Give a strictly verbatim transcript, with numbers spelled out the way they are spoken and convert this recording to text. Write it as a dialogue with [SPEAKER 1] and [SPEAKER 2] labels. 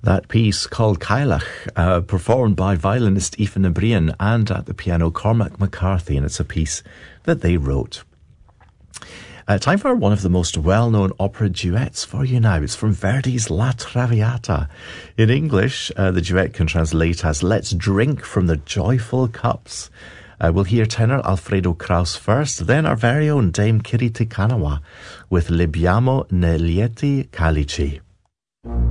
[SPEAKER 1] That piece called Cailleach, uh, performed by violinist Aoife Ní Briain and at the piano Cormac McCarthy, and it's a piece that they wrote. Uh, time for one of the most well-known opera duets for you now. It's from Verdi's La Traviata. In English, uh, the duet can translate as Let's Drink from the Joyful Cups. Uh, we'll hear tenor Alfredo Kraus first, then our very own Dame Kiri Te Kanawa with Libbiamo ne lieti calici.